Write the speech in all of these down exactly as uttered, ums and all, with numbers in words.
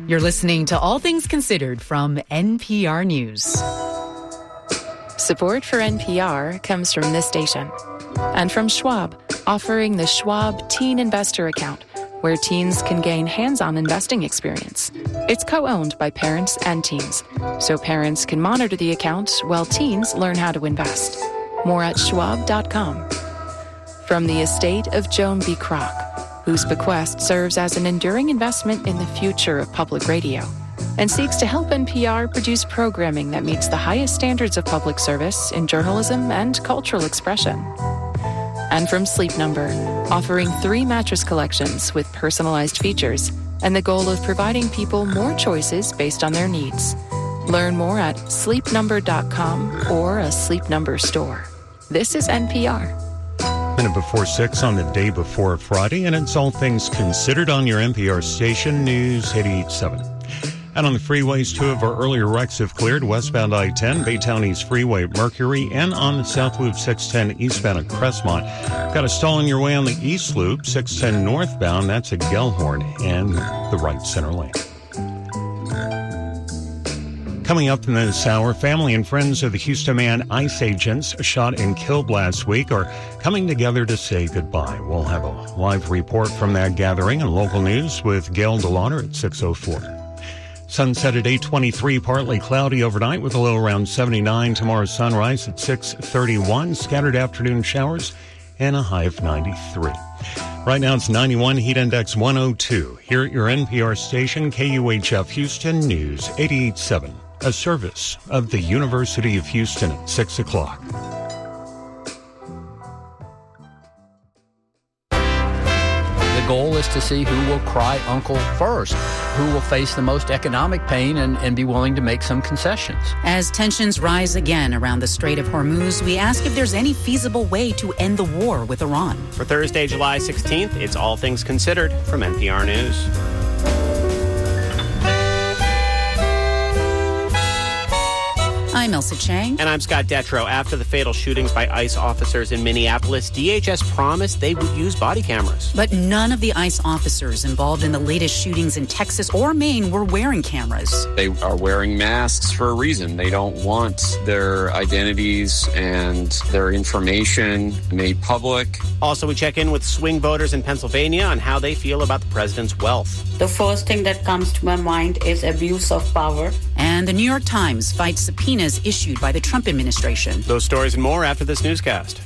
You're listening to All Things Considered from N P R News. Support for N P R comes from this station and from Schwab, offering the Schwab Teen Investor Account, where teens can gain hands-on investing experience. It's co-owned by parents and teens, so parents can monitor the account while teens learn how to invest. More at schwab dot com. From the estate of Joan B. Kroc, whose bequest serves as an enduring investment in the future of public radio and seeks to help N P R produce programming that meets the highest standards of public service in journalism and cultural expression. And from Sleep Number, offering three mattress collections with personalized features and the goal of providing people more choices based on their needs. Learn more at sleep number dot com or a Sleep Number store. This is N P R. Minute before six on the day before Friday, and it's All Things Considered on your N P R station, News eighty-eight point seven. And on the freeways, two of our earlier wrecks have cleared. Westbound I ten, Baytown East Freeway at Mercury, and on the South Loop six ten eastbound at Crestmont. Got a stall on your way on the East Loop, six ten northbound, that's at Gellhorn, and the right center lane. Coming up in this hour, family and friends of the Houston man ICE agents shot and killed last week are coming together to say goodbye. We'll have a live report from that gathering and local news with Gail DeLauder at six oh four. Sunset at eight twenty-three, partly cloudy overnight with a low around seventy-nine. Tomorrow's sunrise at six thirty-one, scattered afternoon showers and a high of ninety-three. Right now it's ninety-one, heat index one oh two. Here at your N P R station, K U H F Houston, News eighty-eight point seven. A service of the University of Houston at six o'clock. The goal is to see who will cry uncle first, who will face the most economic pain and, and be willing to make some concessions. As tensions rise again around the Strait of Hormuz, we ask if there's any feasible way to end the war with Iran. For Thursday, July sixteenth, it's All Things Considered from N P R News. I'm Elsa Chang. And I'm Scott Detrow. After the fatal shootings by ICE officers in Minneapolis, D H S promised they would use body cameras. But none of the ICE officers involved in the latest shootings in Texas or Maine were wearing cameras. They are wearing masks for a reason. They don't want their identities and their information made public. Also, we check in with swing voters in Pennsylvania on how they feel about the president's wealth. The first thing that comes to my mind is abuse of power. And the New York Times fights subpoenas issued by the Trump administration. Those stories and more after this newscast.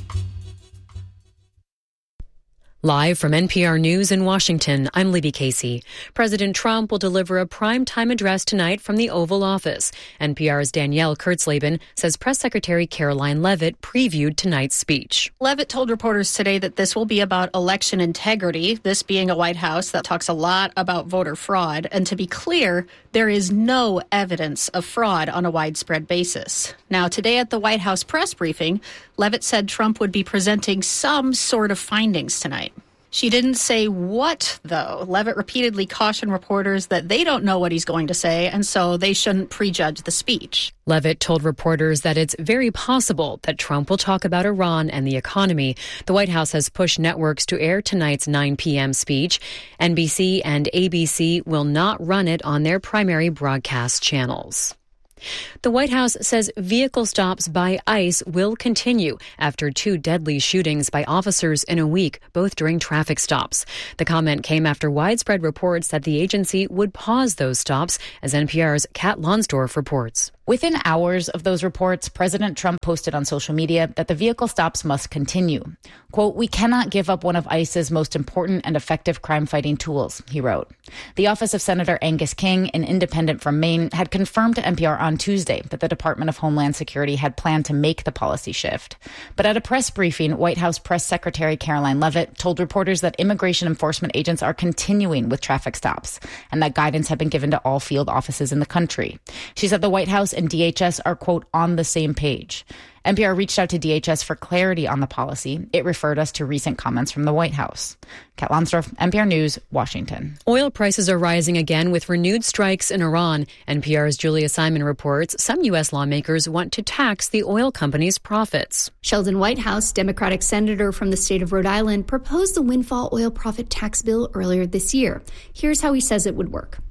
Live from N P R News in Washington, I'm Libby Casey. President Trump will deliver a prime-time address tonight from the Oval Office. N P R's Danielle Kurtzleben says Press Secretary Caroline Leavitt previewed tonight's speech. Leavitt told reporters today that this will be about election integrity, this being a White House that talks a lot about voter fraud. And to be clear, there is no evidence of fraud on a widespread basis. Now, today at the White House press briefing, Leavitt said Trump would be presenting some sort of findings tonight. She didn't say what, though. Leavitt repeatedly cautioned reporters that they don't know what he's going to say, and so they shouldn't prejudge the speech. Leavitt told reporters that it's very possible that Trump will talk about Iran and the economy. The White House has pushed networks to air tonight's nine p.m. speech. N B C and A B C will not run it on their primary broadcast channels. The White House says vehicle stops by ICE will continue after two deadly shootings by officers in a week, both during traffic stops. The comment came after widespread reports that the agency would pause those stops, as N P R's Kat Lonsdorf reports. Within hours of those reports, President Trump posted on social media that the vehicle stops must continue. Quote, "We cannot give up one of ICE's most important and effective crime-fighting tools," he wrote. The office of Senator Angus King, an independent from Maine, had confirmed to N P R on Tuesday that the Department of Homeland Security had planned to make the policy shift. But at a press briefing, White House Press Secretary Caroline Leavitt told reporters that immigration enforcement agents are continuing with traffic stops and that guidance had been given to all field offices in the country. She said the White House and D H S are, quote, on the same page. N P R reached out to D H S for clarity on the policy. It referred us to recent comments from the White House. Kat Lonsdorf, N P R News, Washington. Oil prices are rising again with renewed strikes in Iran. N P R's Julia Simon reports some U S lawmakers want to tax the oil company's profits. Sheldon Whitehouse, Democratic senator from the state of Rhode Island, proposed the windfall oil profit tax bill earlier this year. Here's how he says it would work.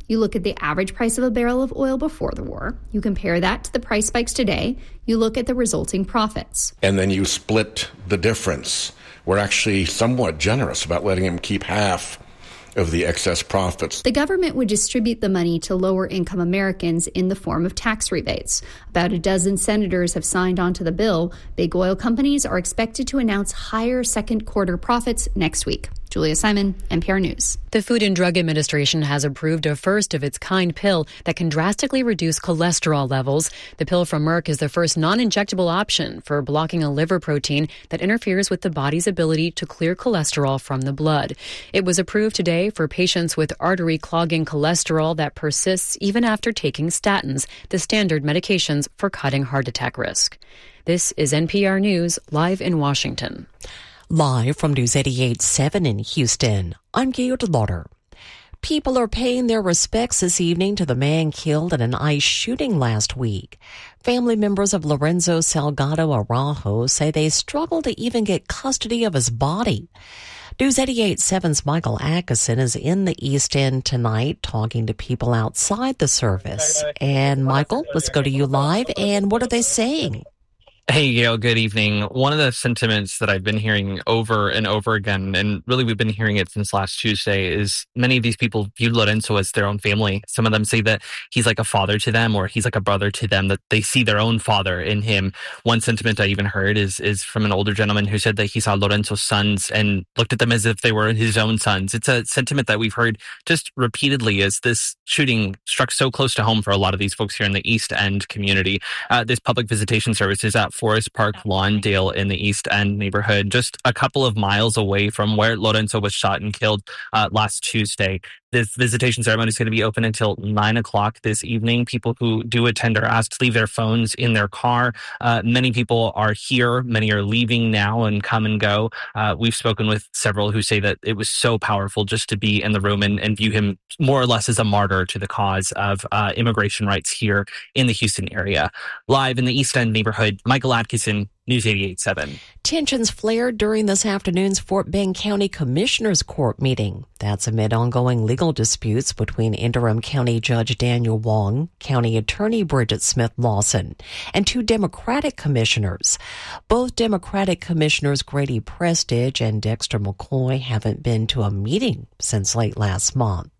You look at the average price of a barrel of oil before the war. You compare that to the price spikes today. You look at the resulting profits. And then you split the difference. We're actually somewhat generous about letting him keep half of the excess profits. The government would distribute the money to lower-income Americans in the form of tax rebates. About a dozen senators have signed on to the bill. Big oil companies are expected to announce higher second-quarter profits next week. Julia Simon, N P R News. The Food and Drug Administration has approved a first-of-its-kind pill that can drastically reduce cholesterol levels. The pill from Merck is the first non-injectable option for blocking a liver protein that interferes with the body's ability to clear cholesterol from the blood. It was approved today for patients with artery-clogging cholesterol that persists even after taking statins, the standard medications for cutting heart attack risk. This is N P R News, live in Washington. Live from News eighty-eight point seven in Houston, I'm Gail DeLauder. People are paying their respects this evening to the man killed in an ICE shooting last week. Family members of Lorenzo Salgado Araujo say they struggle to even get custody of his body. News eighty-eight point seven's Michael Atkinson is in the East End tonight talking to people outside the service. And Michael, let's go to you live. And what are they saying? Hey, Gail, good evening. One of the sentiments that I've been hearing over and over again, and really we've been hearing it since last Tuesday, is many of these people view Lorenzo as their own family. Some of them say that he's like a father to them, or he's like a brother to them, that they see their own father in him. One sentiment I even heard is is from an older gentleman who said that he saw Lorenzo's sons and looked at them as if they were his own sons. It's a sentiment that we've heard just repeatedly as this shooting struck so close to home for a lot of these folks here in the East End community. Uh, this public visitation service is at Forest Park Lawndale in the East End neighborhood, just a couple of miles away from where Lorenzo was shot and killed uh, last Tuesday. This visitation ceremony is going to be open until nine o'clock this evening. People who do attend are asked to leave their phones in their car. Uh, many people are here. Many are leaving now and come and go. Uh, we've spoken with several who say that it was so powerful just to be in the room and, and view him more or less as a martyr to the cause of uh, immigration rights here in the Houston area. Live in the East End neighborhood, Michael Atkinson, News eighty-eight point seven. Tensions flared during this afternoon's Fort Bend County Commissioners Court meeting. That's amid ongoing legal disputes between Interim County Judge Daniel Wong, County Attorney Bridget Smith Lawson, and two Democratic commissioners. Both Democratic commissioners Grady Prestige and Dexter McCoy haven't been to a meeting since late last month.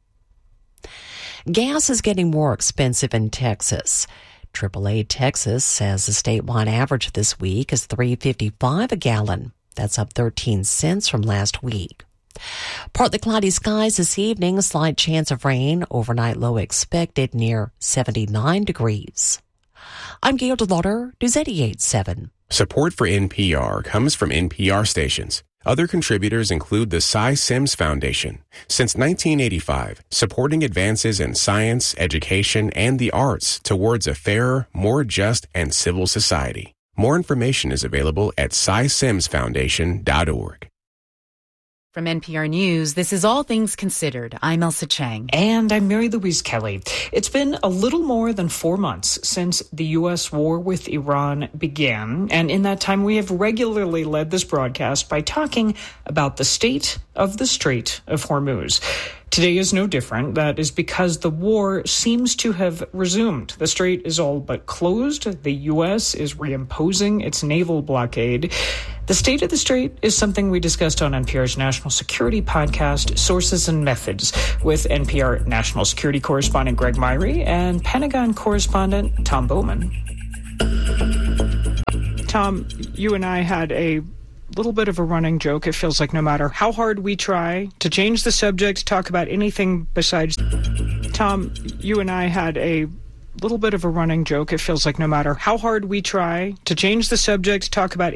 Gas is getting more expensive in Texas. triple A Texas says the statewide average this week is three dollars and fifty-five cents a gallon. That's up thirteen cents from last week. Partly cloudy skies this evening, a slight chance of rain. Overnight low expected near seventy-nine degrees. I'm Gail DeLauder, News eighty-eight point seven. Support for N P R comes from N P R stations. Other contributors include the Cy Sims Foundation. Since nineteen eighty-five, supporting advances in science, education, and the arts towards a fairer, more just, and civil society. More information is available at cy sims foundation dot org. From N P R News, this is All Things Considered. I'm Elsa Chang. And I'm Mary Louise Kelly. It's been a little more than four months since the U S war with Iran began. And in that time, we have regularly led this broadcast by talking about the state of the Strait of Hormuz. Today is no different. That is because the war seems to have resumed. The strait is all but closed. The U S is reimposing its naval blockade. The state of the strait is something we discussed on N P R's National Security podcast, Sources and Methods, with N P R National Security Correspondent Greg Myrie and Pentagon Correspondent Tom Bowman. Tom, you and I had a little bit of a running joke. It feels like no matter how hard we try to change the subject, talk about anything besides... Tom, you and I had a little bit of a running joke. It feels like no matter how hard we try to change the subject, talk about